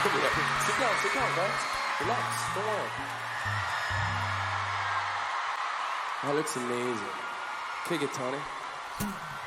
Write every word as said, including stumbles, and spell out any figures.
yeah. Sit down, sit down, guys. Relax, don't worry. That looks amazing. Kick it, Tony.